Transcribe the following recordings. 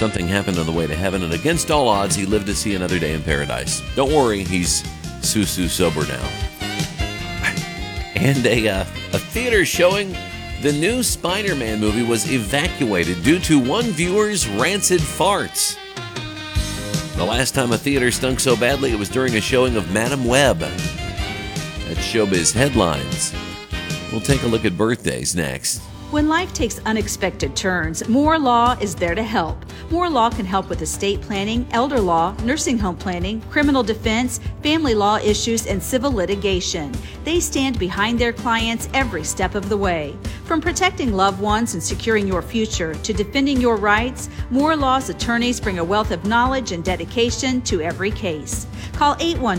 something happened on the way to heaven, and against all odds, he lived to see another day in paradise. Don't worry, he's Susu sober now. And a theater showing the new Spider-Man movie was evacuated due to one viewer's rancid farts. The last time a theater stunk so badly, it was during a showing of Madam Web. That's Showbiz Headlines. We'll take a look at birthdays next. When life takes unexpected turns, Moore Law is there to help. Moore Law can help with estate planning, elder law, nursing home planning, criminal defense, family law issues, and civil litigation. They stand behind their clients every step of the way. From protecting loved ones and securing your future to defending your rights, Moore Law's attorneys bring a wealth of knowledge and dedication to every case. Call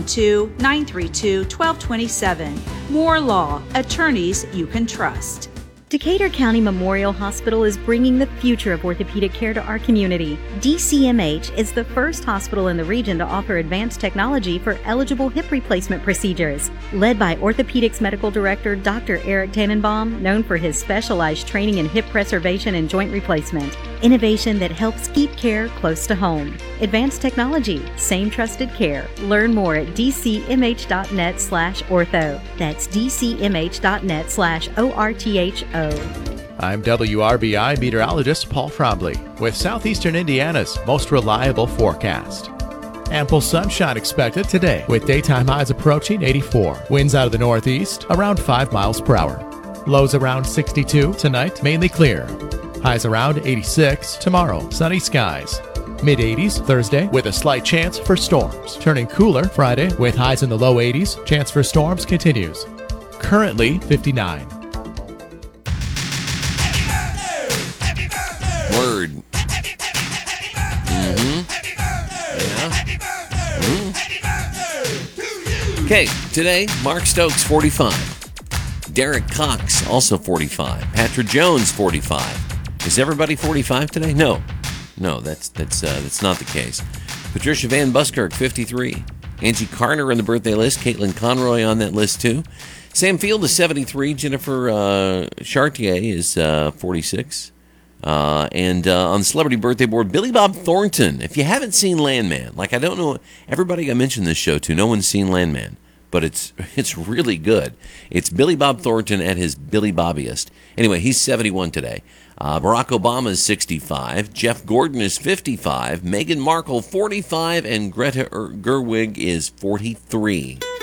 812-932-1227. Moore Law, attorneys you can trust. Decatur County Memorial Hospital is bringing the future of orthopedic care to our community. DCMH is the first hospital in the region to offer advanced technology for eligible hip replacement procedures. Led by Orthopedics Medical Director Dr. Eric Tannenbaum, known for his specialized training in hip preservation and joint replacement. Innovation that helps keep care close to home. Advanced technology, same trusted care. Learn more at dcmh.net/ortho. That's dcmh.net/ortho. I'm WRBI meteorologist Paul Trombley with Southeastern Indiana's most reliable forecast. Ample sunshine expected today with daytime highs approaching 84. Winds out of the northeast around 5 miles per hour. Lows around 62 tonight, mainly clear. Highs around 86 tomorrow, sunny skies. Mid-80s Thursday with a slight chance for storms. Turning cooler Friday with highs in the low 80s. Chance for storms continues. Currently 59. Word. Okay, today, Mark Stokes, 45. Derek Cox, also 45. Patrick Jones, 45. Is everybody 45 today? No, that's not the case. Patricia Van Buskirk, 53. Angie Carter on the birthday list. Caitlin Conroy on that list, too. Sam Field is 73. Jennifer Chartier is 46. And on the celebrity birthday board, Billy Bob Thornton. If you haven't seen Landman, like I don't know, everybody I mentioned this show to, no one's seen Landman, but it's really good. It's Billy Bob Thornton at his Billy Bobbiest. Anyway, he's 71 today. Barack Obama is 65. Jeff Gordon is 55. Meghan Markle, 45. And Greta Gerwig is 43.